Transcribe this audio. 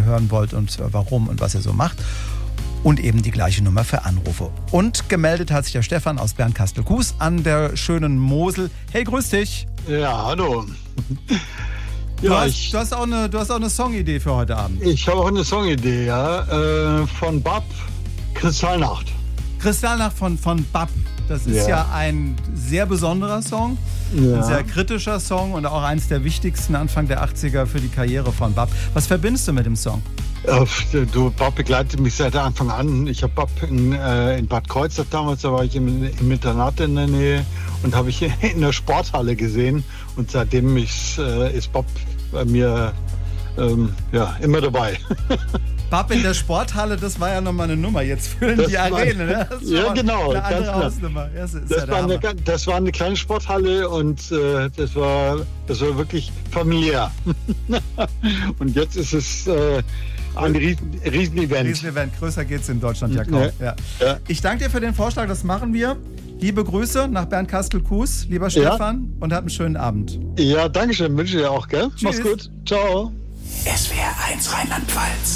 hören wollt und warum und was ihr so macht. Und eben die gleiche Nummer für Anrufe. Und gemeldet hat sich der Stefan aus Bernkastel-Kues an der schönen Mosel. Hey, grüß dich. Ja, hallo. Du hast auch eine Songidee für heute Abend. Ich habe auch eine Songidee, ja. Von Bab, Kristallnacht. Kristallnacht von Bab. Das ist ja ein sehr besonderer Song. Ja. Ein sehr kritischer Song und auch eines der wichtigsten Anfang der 80er für die Karriere von Bab. Was verbindest du mit dem Song? Bab begleitet mich seit Anfang an. Ich habe Bab in Bad Kreuznach damals, da war ich im Internat in der Nähe und habe ich in der Sporthalle gesehen. Und seitdem ist Bab bei mir immer dabei. Bab in der Sporthalle, das war ja nochmal eine Nummer. Jetzt füllen die Arenen. Ne? Ja, genau. Eine andere Hausnummer. Das war eine kleine Sporthalle und das war wirklich familiär. Und jetzt ist es ein Riesenevent. Riesenevent. Größer geht's in Deutschland ja kaum. Ja. Ja. Ich danke dir für den Vorschlag, das machen wir. Liebe Grüße nach Bernkastel-Kues, lieber Stefan, und hab einen schönen Abend. Ja, danke schön. Wünsche dir auch, gell? Tschüss. Mach's gut. Ciao. SWR 1 Rheinland-Pfalz.